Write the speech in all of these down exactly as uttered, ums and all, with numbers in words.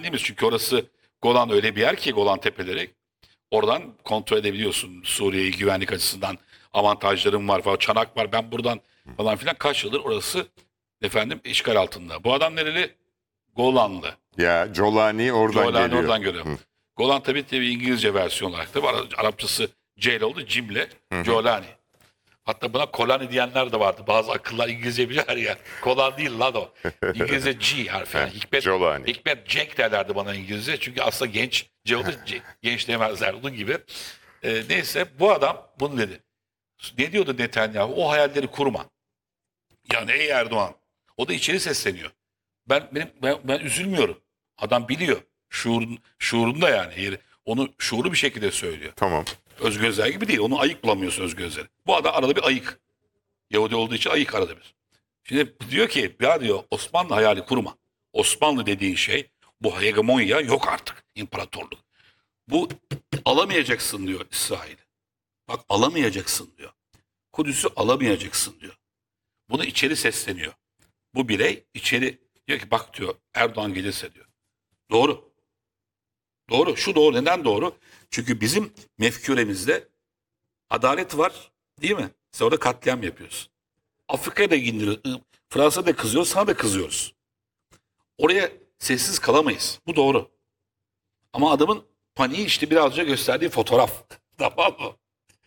güvendiğimiz, çünkü orası Golan öyle bir yer ki, Golan Tepeleri. Oradan kontrol edebiliyorsun Suriye'yi güvenlik açısından, avantajlarım var falan, çanak var, ben buradan falan filan, kaç yıldır orası efendim işgal altında. Bu adam nereli? Golanlı. Ya Jolani oradan Golani geliyor. oradan görüyorum. Hı. Golan tabii tabii İngilizce versiyon olarak da var. Arapçası Ceyl oldu, Cimle, Jolani. Hatta buna Kolani diyenler de vardı. Bazı akıllar İngilizce biliyor ya. Kolan değil lan o. İngilizce G harfi. Yani. Hikmet, Jolani. Hikmet Cenk derlerdi bana İngilizce. Çünkü aslında genç C oldu. Genç demezler onun gibi. Ee, neyse bu adam bunu dedi. Ne diyordu Netanyahu? O hayalleri kurma. Yani ey Erdoğan. O da içeri sesleniyor. Ben benim ben, ben üzülmüyorum. Adam biliyor. Şuurun, şuurunda yani. Yeri- Onu şuurlu bir şekilde söylüyor. Tamam. Özgür Özel gibi değil. Onu ayık bulamıyorsun Özgür Özel'i. Bu adam arada bir ayık. Yahudi olduğu için ayık arada bir. Şimdi diyor ki ya diyor Osmanlı hayali kurma. Osmanlı dediğin şey, bu hegemonya yok artık. İmparatorluk. Bu alamayacaksın diyor İsrail. Bak alamayacaksın diyor. Kudüs'ü alamayacaksın diyor. Bunu içeri sesleniyor. Bu birey içeri diyor ki bak diyor Erdoğan gelirse diyor. Doğru. Doğru. Şu doğru. Neden doğru? Çünkü bizim mefküremizde adalet var, değil mi? Sen orada katliam yapıyorsun. Afrika'ya da indiriyoruz. Fransa'da kızıyoruz, sana da kızıyoruz. Oraya sessiz kalamayız. Bu doğru. Ama adamın paniği işte birazcık gösterdiği fotoğraf. Tamam mı?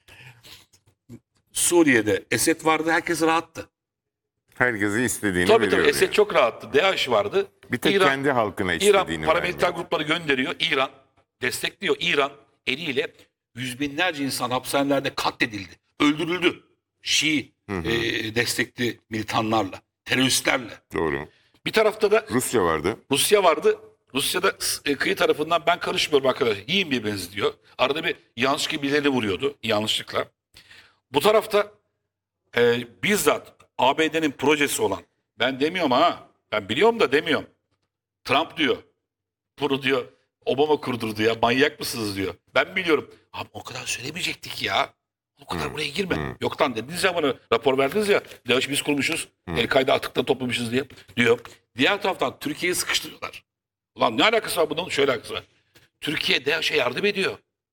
Suriye'de Esed vardı, herkes rahattı. Herkesi istediğini Tabii veriyor. tabii Esed yani. çok rahattı. DAEŞ vardı. Bir tek İran, kendi halkına İran istediğini paramiliter vermiyor. grupları gönderiyor. İran destekliyor. İran eliyle yüz binlerce insan hapishanelerde katledildi. Öldürüldü. Şii Hı hı. e, destekli militanlarla, teröristlerle. Doğru. Bir tarafta da Rusya vardı. Rusya vardı. Rusya'da e, kıyı tarafından ben karışmıyorum arkadaşlar. Yiyin birbirinizi diyor. Arada bir yanlışlıkla birileri vuruyordu. Yanlışlıkla. Bu tarafta e, bizzat A B D'nin projesi olan, ben demiyorum ha, ben biliyorum da demiyorum. Trump diyor. Bunu diyor Obama kurdurdu ya, manyak mısınız diyor. Ben biliyorum. Abi o kadar söylemeyecektik ya. O kadar buraya girme. Hı. Yok lan dediniz ya, bana rapor verdiniz ya. DAEŞ'i biz kurmuşuz. El-Kaide atıkta toplamışız diye diyor. Diğer taraftan Türkiye'yi sıkıştırıyorlar. Ulan ne alakası var bunun? Şöyle alakası var. Türkiye DAEŞ'e yardım ediyor.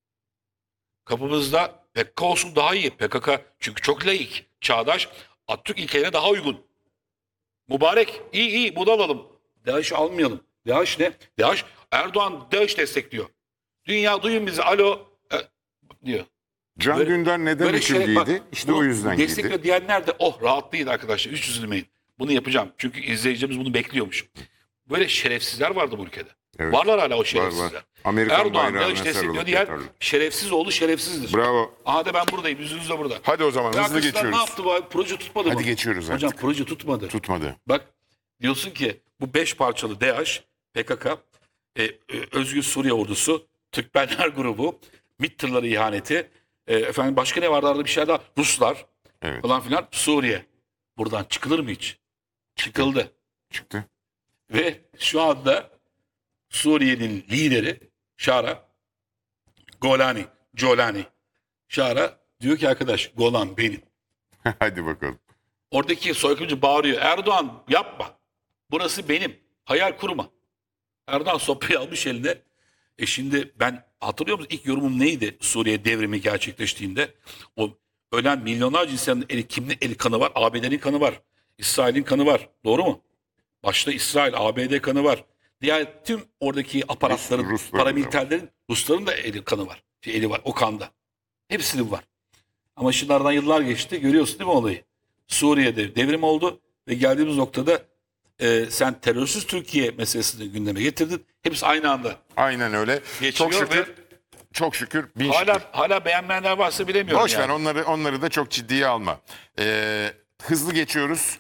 Kapımızda P K K olsun daha iyi. P K K çünkü çok laik, çağdaş, Atatürk ilkelerine daha uygun. Mübarek, iyi iyi bunu alalım. DAEŞ'i almayalım. DAEŞ ne? DAEŞ, Erdoğan DAEŞ destekliyor. Dünya duyun bizi, alo e, diyor. Can Böyle- Dündar neden Böyle hüküm şey, bak, giydi? İşte bunu o yüzden destekliyor giydi. diyenler de oh rahatlayın arkadaşlar, hiç üzülmeyin. Bunu yapacağım. Çünkü izleyicilerimiz bunu bekliyormuş. Böyle şerefsizler vardı bu ülkede. Evet. Varlar hala o Var şerefsizler. var. Amerikan Erdoğan bayrağına DAEŞ destekliyor sarılıp diyen yatarlar. şerefsiz oğlu şerefsizdir. Bravo. Aha da ben buradayım, yüzünüz de burada. Hadi o zaman Ya hızlı kızlar geçiyoruz. ne yaptı bu abi? Proje tutmadı mı? Hadi geçiyoruz Hocam artık. proje tutmadı. Tutmadı. Bak diyorsun ki bu beş parçalı DAEŞ, P K K, e, e, Özgür Suriye Ordusu, Türkmenler grubu, MİT tırları ihaneti, e, efendim başka ne vardı arada bir şey daha, Ruslar Evet. falan filan, Suriye. Buradan çıkılır mı hiç? Çıkıldı. Çıktı. Ve şu anda Suriye'nin lideri Şara, Golani, Jolani, Şara diyor ki arkadaş Golan benim. Hadi bakalım. Oradaki soykırımcı bağırıyor. Erdoğan yapma. Burası benim. Hayal kurma. Erdoğan sopayı almış eline. E şimdi ben hatırlıyor musun ilk yorumum neydi Suriye devrimi gerçekleştiğinde? O ölen milyonlarca insanın eli, kimin eli kanı var? A B D'nin kanı var. İsrail'in kanı var. Doğru mu? Başta İsrail, A B D kanı var. Diğer tüm oradaki aparatların, Rus- Rusların paramiliterlerin, Rusların da eli kanı var. Şey, eli var, o kanda. Hepsinin var. Ama şimdi aradan yıllar geçti. Görüyorsun değil mi olayı? Suriye'de devrim oldu ve geldiğimiz noktada e, sen terörsüz Türkiye meselesini gündeme getirdin. Hepsi aynı anda Aynen öyle. geçiyor Çok şükür. ve Çok şükür. Bin şükür. hala hala beğenmeyenler varsa bilemiyorum Boş ver yani. onları onları da çok ciddiye alma. Ee, hızlı geçiyoruz.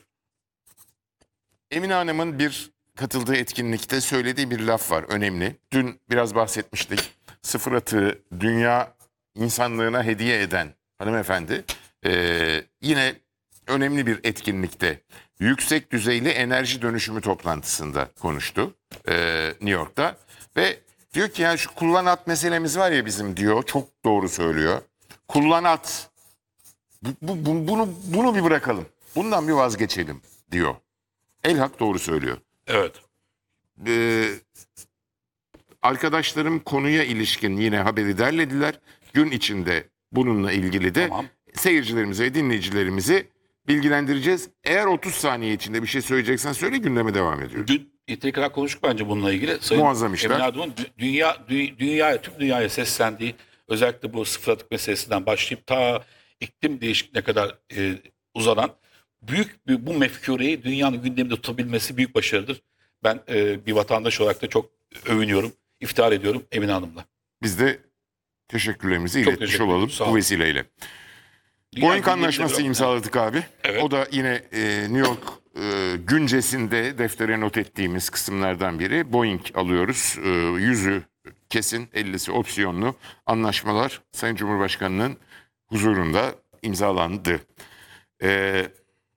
Emine Hanım'ın bir katıldığı etkinlikte söylediği bir laf var önemli. Dün biraz bahsetmiştik. Sıfır atığı dünya insanlığına hediye eden hanımefendi ee, yine önemli bir etkinlikte yüksek düzeyli enerji dönüşümü toplantısında konuştu ee, New York'ta ve diyor ki ya şu kullan at meselemiz var ya bizim diyor, çok doğru söylüyor. Kullan at. Bu, bu- bu- bunu bunu bir bırakalım. Bundan bir vazgeçelim diyor. Elhak doğru söylüyor. Evet. Ee, Arkadaşlarım konuya ilişkin yine haberi derlediler. Gün içinde bununla ilgili de Tamam. seyircilerimize ve dinleyicilerimizi bilgilendireceğiz. Eğer otuz saniye içinde bir şey söyleyeceksen söyle, gündeme devam ediyoruz. Dün yeteri kadar konuştuk bence bununla ilgili. Sayın Muazzam işler. Emin Erdoğan dü- dünya, dü- dünyaya, tüm dünyaya seslendiği, özellikle bu sıfır atık meselesinden başlayıp ta iklim değişikliğine kadar e, uzanan büyük bir, bu mefkureyi dünyanın gündeminde tutabilmesi büyük başarıdır. Ben e, bir vatandaş olarak da çok övünüyorum, iftihar ediyorum Emine Hanım'la. Biz de teşekkürlerimizi Çok iletmiş teşekkür olalım ederim, sağ bu olun. vesileyle. Dünya Boeing gündeminde anlaşması biraz- imzaladık abi. Evet. O da yine e, New York e, güncesinde deftere not ettiğimiz kısımlardan biri. Boeing alıyoruz. E, yüzü kesin, ellisi opsiyonlu anlaşmalar Sayın Cumhurbaşkanı'nın huzurunda imzalandı. E,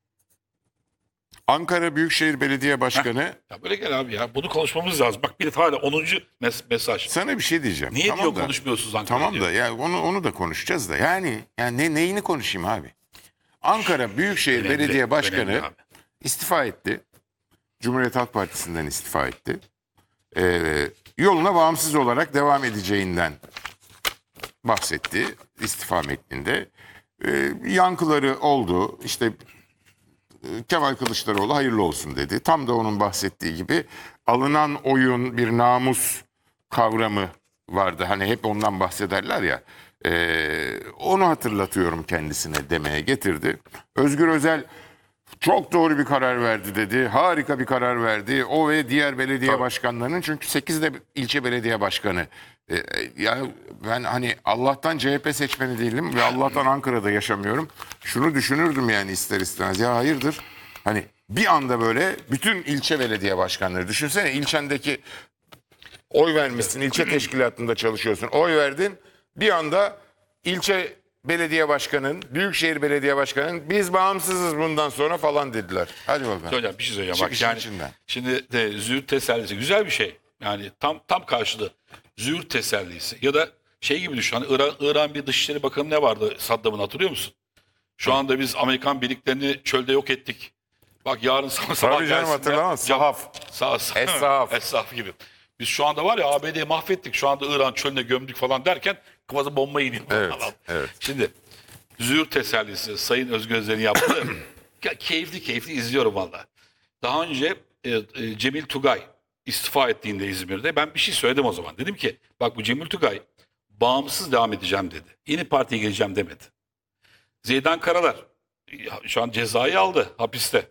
Ankara Büyükşehir Belediye Başkanı, Ya böyle gel abi ya. Bunu konuşmamız lazım. Bak bir hala onuncu mes- mesaj. sana bir şey diyeceğim. Niye Tamam diyor da- konuşmuyorsunuz Ankara'da? Tamam da ya onu onu da konuşacağız da. Yani yani ne neyini konuşayım abi? Ankara Büyükşehir Önemli, Belediye Başkanı önemli abi. istifa etti. Cumhuriyet Halk Partisi'nden istifa etti. Ee, yoluna bağımsız olarak devam edeceğinden bahsetti istifa metninde. Ee, yankıları oldu. İşte e, Kemal Kılıçdaroğlu hayırlı olsun dedi. Tam da onun bahsettiği gibi alınan oyun bir namus kavramı vardı. Hani hep ondan bahsederler ya. Ee, onu hatırlatıyorum kendisine demeye getirdi. Özgür Özel çok doğru bir karar verdi dedi. Harika bir karar verdi. O ve diğer belediye Tabii. başkanlarının, çünkü sekiz de ilçe belediye başkanı. Ee, ya ben hani Allah'tan C H P seçmeni değilim ve Allah'tan Ankara'da yaşamıyorum. Şunu düşünürdüm yani ister istemez. Ya hayırdır? Hani bir anda böyle bütün ilçe belediye başkanları, düşünsene ilçendeki oy vermişsin, ilçe teşkilatında çalışıyorsun. Oy verdin. Bir anda ilçe belediye başkanın, büyükşehir belediye başkanın biz bağımsızız bundan sonra falan dediler. Hadi bakalım. Söyleyeceğim bir şey söyleyeceğim. Çık Bak işin yani içinden. şimdi de züğürt tesellisi güzel bir şey. Yani tam tam karşılığı züğürt tesellisi. Ya da şey gibi düşün. Hani İran, İran bir Dışişleri Bakanı ne vardı Saddam'ın, hatırlıyor musun? Şu anda biz Amerikan birliklerini çölde yok ettik. Bak yarın sabah sabah Tabii canım, gelsinler. hatırlamaz. Cam- Sahaf. Sağ, sağ, Es-Sahaf. Es-Sahaf gibi. Biz şu anda var ya A B D'yi mahvettik. Şu anda İran çölüne gömdük falan derken kafası bomba iniyor. Evet, falan. evet. Şimdi züğürt tesellisi Sayın Özgür Özel'in yaptığı ya, keyifli keyifli izliyorum valla. Daha önce e, e, Cemil Tugay istifa ettiğinde İzmir'de ben bir şey söyledim o zaman. Dedim ki bak bu Cemil Tugay bağımsız devam edeceğim dedi. Yeni partiye geleceğim demedi. Zeydan Karalar ya, şu an cezayı aldı hapiste.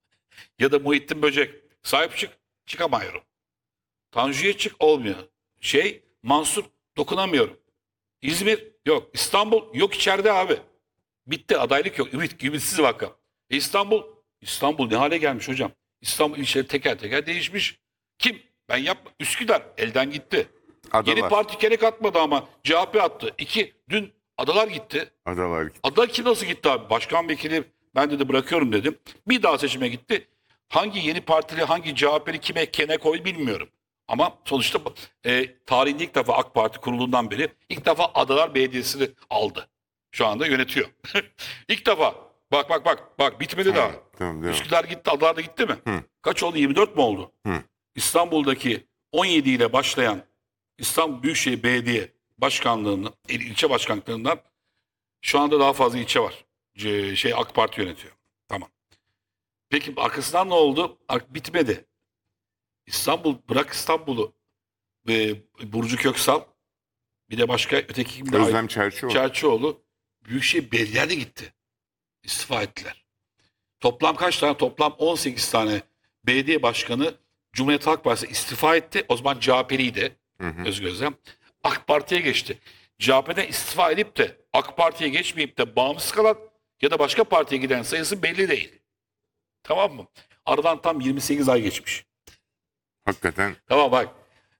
Ya da Muhittin Böcek sahip çık, çıkamıyorum. Tanju'ya çık, olmuyor. Şey Mansur dokunamıyorum. İzmir yok. İstanbul yok, içeride abi. Bitti, adaylık yok. Ümit, ümitsiz vaka. E İstanbul, İstanbul ne hale gelmiş hocam? İstanbul ilçeleri teker teker değişmiş. Kim? Ben yapma. Üsküdar elden gitti. Adalar. Yeni parti kerek atmadı ama C H P attı. İki, dün adalar gitti. Adalar gitti. Adalar kim nasıl gitti abi? Başkan vekili ben dedi bırakıyorum dedim. Bir daha seçime gitti. Hangi yeni partili, hangi C H P'li kime kene koy bilmiyorum. Ama sonuçta e, tarihinde ilk defa AK Parti kurulduğundan beri ilk defa Adalar Belediyesi'ni aldı. Şu anda yönetiyor. İlk defa. Bak bak bak. Bak bitmedi daha. Tamam, devam. Üsküdar gitti, Adalar da gitti mi? Hı. Kaç oldu? yirmi dört mü oldu? Hı. İstanbul'daki on yedi ile başlayan İstanbul Büyükşehir Belediye Başkanlığı'nın, il- ilçe başkanlıklarından şu anda daha fazla ilçe var. C- şey AK Parti yönetiyor. Tamam. Peki arkasından ne oldu? Ar- Bitmedi. İstanbul, bırak İstanbul'u. Ve Burcu Köksal, bir de başka öteki kim de Özlem Çerçioğlu. Çerçioğlu Büyükşehir Belediye'de gitti. İstifa ettiler. Toplam kaç tane? Toplam on sekiz tane belediye başkanı Cumhuriyet Halk Partisi istifa etti. O zaman C H P'liydi Özgür Özel. AK Parti'ye geçti. C H P'den istifa edip de AK Parti'ye geçmeyip de bağımsız kalan ya da başka partiye giden sayısı belli değil. Tamam mı? Aradan tam yirmi sekiz ay geçmiş. Hakikaten. Tamam bak.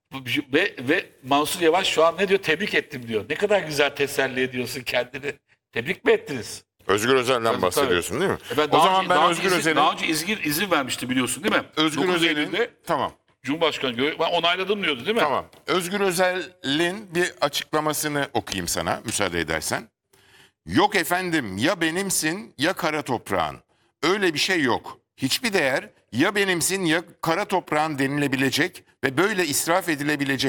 Ve, ve Mansur Yavaş şu an ne diyor? Tebrik ettim diyor. Ne kadar güzel teselli ediyorsun kendini. Tebrik mi ettiniz? Özgür Özel'den Tabii, bahsediyorsun değil mi? Efendim, O daha zaman önce- ben daha Özgür önce izin- Özel'in Daha önce izin, izin vermişti biliyorsun değil mi? Özgür dokuz Özel'in Eylül'de tamam. Cumhurbaşkanı gö- ben onayladım diyordu değil mi? Tamam. Özgür Özel'in bir açıklamasını okuyayım sana müsaade edersen. Yok efendim, ya benimsin ya kara toprağın. Öyle bir şey yok. Hiçbir değer ya benimsin ya kara toprağın denilebilecek ve böyle israf edilebilecek